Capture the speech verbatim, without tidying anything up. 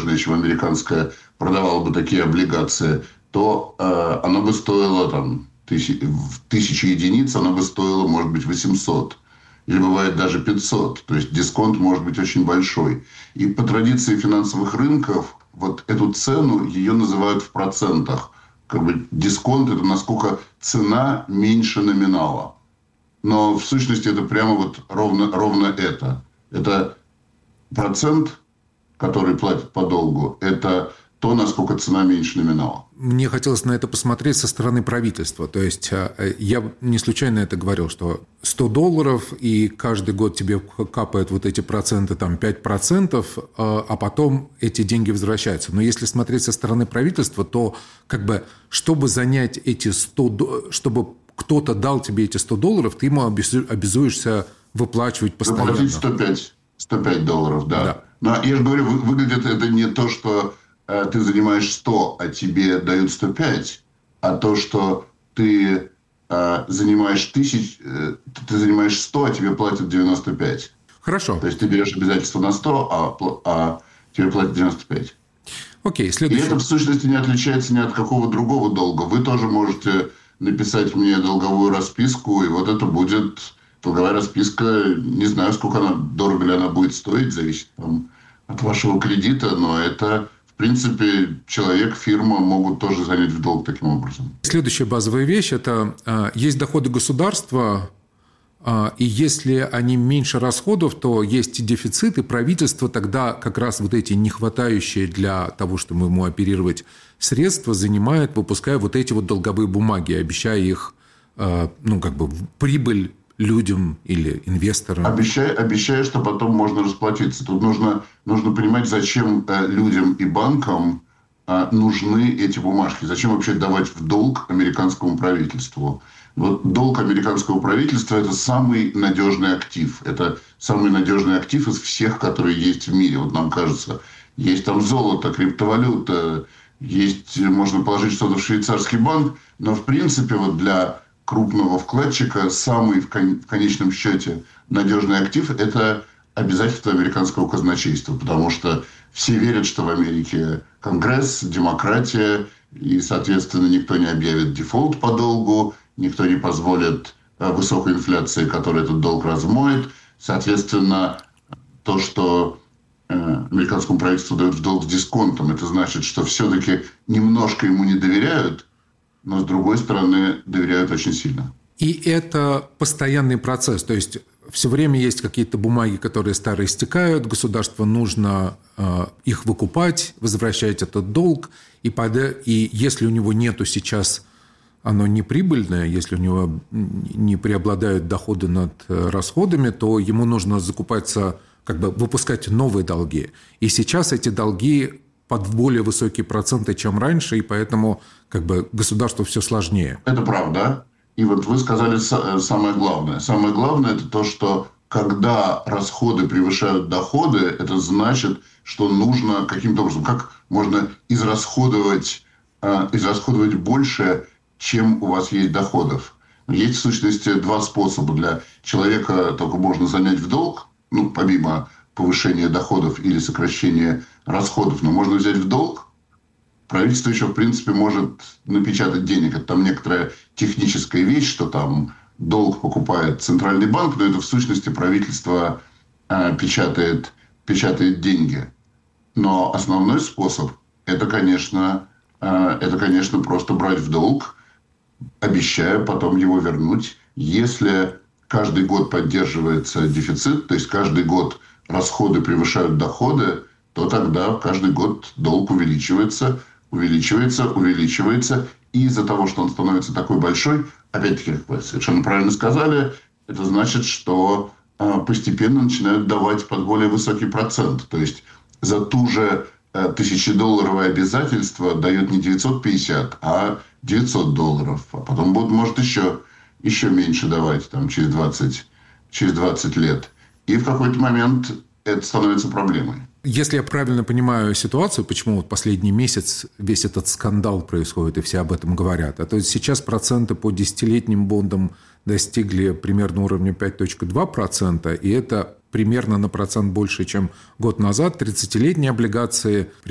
надежное, чем американское, продавало бы такие облигации, то э, оно бы стоило там, тысяч, в тысячу единиц, оно бы стоило, может быть, восемьсот. Или бывает даже пятьсот. То есть дисконт может быть очень большой. И по традиции финансовых рынков вот эту цену ее называют в процентах. Как бы дисконт – это насколько цена меньше номинала. Но в сущности это прямо вот ровно, ровно это. Это процент, который платит по долгу, это то, насколько цена меньше номинала. Мне хотелось на это посмотреть со стороны правительства. То есть я не случайно это говорил, что сто долларов, и каждый год тебе капают вот эти проценты, там пять процентов, а потом эти деньги возвращаются. Но если смотреть со стороны правительства, то как бы, чтобы занять эти сто, чтобы кто-то дал тебе эти сто долларов, ты ему обязуешься выплачивать постоянно. Заплатить сто пять, сто пять долларов, да. да. Но я же говорю, выглядит это не то, что э, ты занимаешь сто, а тебе дают сто пять, а то, что ты э, занимаешь тысяч, э, ты занимаешь сто, а тебе платят девяносто пять. Хорошо. То есть ты берешь обязательства на сто, а, а тебе платят девяносто пять. Окей, следующий. И это в сущности не отличается ни от какого другого долга. Вы тоже можете написать мне долговую расписку, и вот это будет долговая расписка. Не знаю, сколько она, дорого ли она будет стоить, зависит там, от вашего кредита, но это, в принципе, человек, фирма могут тоже занять в долг таким образом. Следующая базовая вещь – это есть доходы государства, и если они меньше расходов, то есть дефицит, и правительство тогда как раз вот эти нехватающие для того, чтобы ему оперировать средства, занимает, выпуская вот эти вот долговые бумаги, обещая их, ну, как бы, прибыль людям или инвесторам. Обещаю, обещаю, что потом можно расплатиться. Тут нужно, нужно понимать, зачем людям и банкам нужны эти бумажки. Зачем вообще давать в долг американскому правительству? Вот долг американского правительства – это самый надежный актив. Это самый надежный актив из всех, которые есть в мире. Вот нам кажется, есть там золото, криптовалюта, есть, можно положить что-то в швейцарский банк, но в принципе вот для крупного вкладчика самый в конечном счете надежный актив – это обязательства американского казначейства, потому что все верят, что в Америке Конгресс, демократия, и, соответственно, никто не объявит дефолт по долгу, никто не позволит высокой инфляции, которая этот долг размоет. Соответственно, то, что американскому правительству дают в долг с дисконтом, это значит, что все-таки немножко ему не доверяют, но, с другой стороны, доверяют очень сильно. И это постоянный процесс. То есть все время есть какие-то бумаги, которые старые истекают, государству нужно э, их выкупать, возвращать этот долг. И, под... и если у него нету сейчас, оно не прибыльное, если у него не преобладают доходы над расходами, то ему нужно закупаться, как бы выпускать новые долги. И сейчас эти долги под более высокие проценты, чем раньше, и поэтому как бы государству все сложнее. Это правда. И вот вы сказали самое главное. Самое главное – это то, что когда расходы превышают доходы, это значит, что нужно каким-то образом, как можно израсходовать, э, израсходовать больше, чем у вас есть доходов. Есть, в сущности, два способа. Для человека только можно занять в долг, ну, помимо повышения доходов или сокращения расходов, но можно взять в долг. Правительство еще, в принципе, может напечатать денег. Это там некоторая техническая вещь, что там долг покупает центральный банк, но это в сущности правительство э, печатает, печатает деньги. Но основной способ это, конечно, э, это, конечно, просто брать в долг, обещая потом его вернуть. Если каждый год поддерживается дефицит, то есть каждый год расходы превышают доходы, то тогда каждый год долг увеличивается, увеличивается, увеличивается. И из-за того, что он становится такой большой, опять-таки, как вы совершенно правильно сказали, это значит, что э, постепенно начинают давать под более высокий процент. То есть за ту же э, тысячедолларовое обязательство дают не девятьсот пятьдесят, а девятьсот долларов. А потом будут, может, еще, еще меньше давать, там, через двадцать, через двадцать лет. И в какой-то момент это становится проблемой. Если я правильно понимаю ситуацию, почему вот последний месяц весь этот скандал происходит, и все об этом говорят, а то есть сейчас проценты по десятилетним бондам достигли примерно уровня пять целых два десятых процента, и это примерно на процент больше, чем год назад. тридцатилетние облигации